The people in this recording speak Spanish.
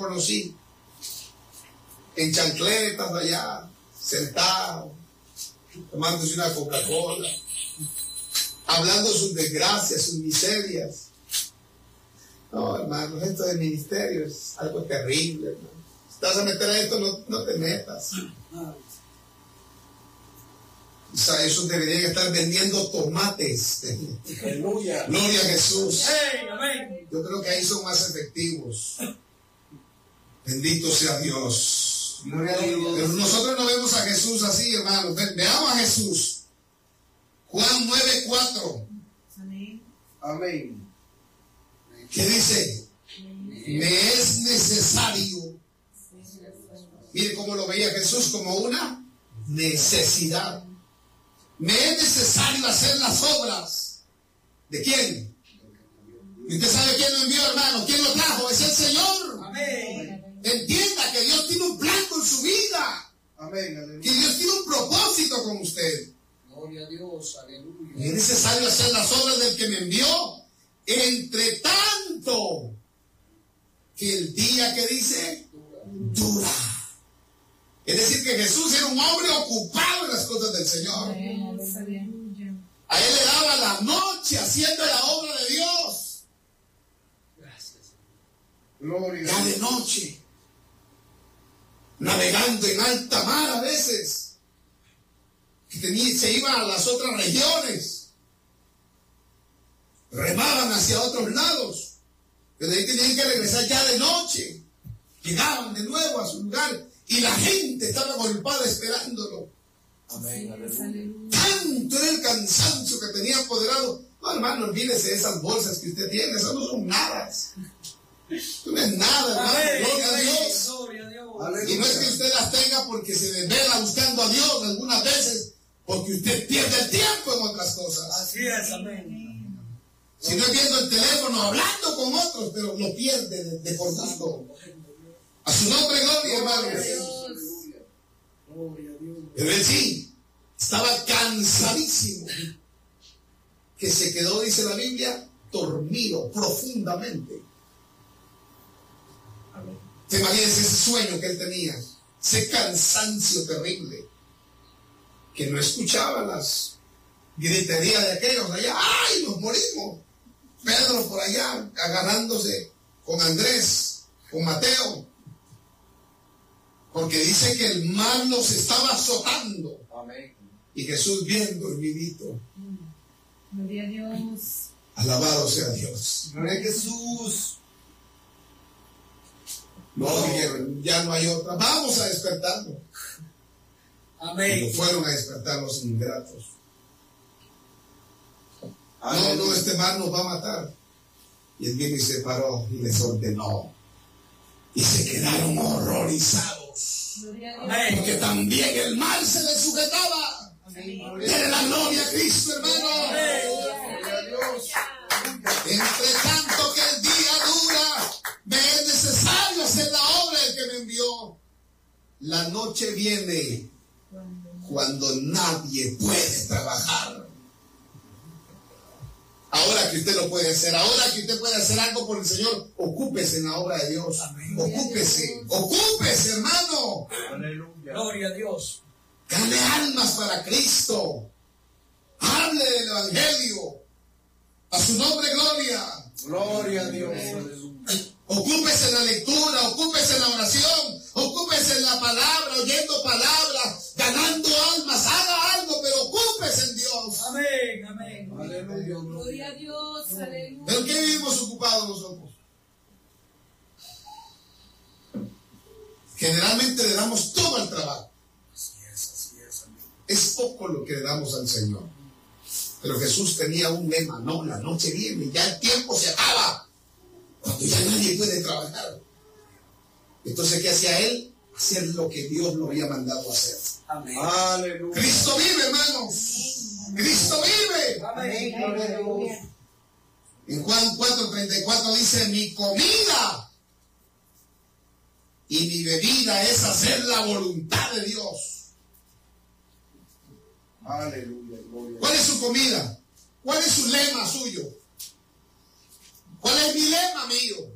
conocí, en chancletas allá, sentado, tomándose una Coca-Cola, hablando sus desgracias, sus miserias. No, hermanos, esto del ministerio es algo terrible, hermano. Si te vas a meter a esto, no te metas. O sea, esos deberían estar vendiendo tomates. Aleluya. Gloria a Jesús. Hey, amén. Yo creo que ahí son más efectivos. Bendito sea Dios. Gloria a Dios. Pero nosotros no vemos a Jesús así, hermanos. Veamos a Jesús. Juan 9:4. Amén. Amén. ¿Qué dice? Me es necesario. Mire cómo lo veía Jesús, como una necesidad. Me es necesario hacer las obras. ¿De quién? Y usted sabe quién lo envió, hermano. ¿Quién lo trajo? Es el Señor. Amén. Entienda que Dios tiene un plan con su vida. Amén. Aleluya. Que Dios tiene un propósito con usted. Gloria a Dios. Aleluya. Me es necesario hacer las obras del que me envió. Entre tanto que el día que dice dura. Es decir, que Jesús era un hombre ocupado en las cosas del Señor. A él le daba la noche haciendo la obra de Dios. Gracias. Gloria Ya a de Dios. noche, navegando en alta mar a veces, que se iban a las otras regiones, remaban hacia otros lados, pero ahí tenían que regresar ya de noche. Llegaban de nuevo a su lugar y la gente estaba agolpada esperándolo. Amén. Aleluya. Tanto era el cansancio que tenía apoderado. No, hermano, olvídese de esas bolsas que usted tiene, esas no son nada. No es nada, hermano. Amén. Gloria a Dios. Gloria a Dios. Y no es que usted las tenga porque se desvela buscando a Dios algunas veces, porque usted pierde el tiempo en otras cosas. Así es. Amén. Si no es viendo el teléfono, hablando con otros, pero lo pierde de por gusto. A su nombre, gloria, hermanos. Gloria a Dios. Pero él sí, estaba cansadísimo, que se quedó, dice la Biblia, dormido profundamente. ¿Te imaginas ese sueño que él tenía? Ese cansancio terrible, que no escuchaba las griterías de aquellos allá. ¡Ay, nos morimos! Pedro por allá, agarrándose con Andrés, con Mateo. Porque dice que el mar los estaba azotando. Amén. Y Jesús bien dormidito. Gloria a Dios. Alabado sea Dios. Gloria a Jesús. No dijeron, ya no hay otra. Vamos a despertarlo. Amén. Como fueron a despertar los ingratos. Amén. No, este mar nos va a matar. Y él vino y se paró y les ordenó. Y se quedaron horrorizados. Gloria a Dios. Amén. Porque también el mar se le sujetaba. Dele la gloria a Cristo, hermano. Gloria a Dios. Entre tanto que el día dura, me es necesario hacer la obra del que me envió. La noche viene cuando nadie puede trabajar. Ahora que usted lo puede hacer, ahora que usted puede hacer algo por el Señor, ocúpese en la obra de Dios. Ocúpese, hermano. Aleluya. Gloria a Dios. Gane almas para Cristo. Hable del Evangelio. A su nombre, gloria. Gloria a Dios. Ocúpese en la lectura, ocúpese en la oración, ocúpese en la palabra, oyendo palabras, ganando almas, haga algo, pero ocúpese en Dios. Amén. Amén. Aleluya. Gloria a Dios. Aleluya. ¿Pero qué vivimos ocupados nosotros? Generalmente le damos todo al trabajo. Así es. Amén. Es poco lo que le damos al Señor. Pero Jesús tenía un lema: no, la noche viene, ya el tiempo se acaba, cuando ya nadie puede trabajar. Entonces, ¿qué hacía él? Hacer lo que Dios lo había mandado a hacer. Amén. Aleluya. Cristo vive, hermanos. Cristo vive. Amén. Gloria a Dios. En Juan 4:34 dice: mi comida y mi bebida es hacer la voluntad de Dios. Aleluya. Gloria. ¿Cuál es su comida? ¿Cuál es su lema suyo? ¿Cuál es mi lema mío?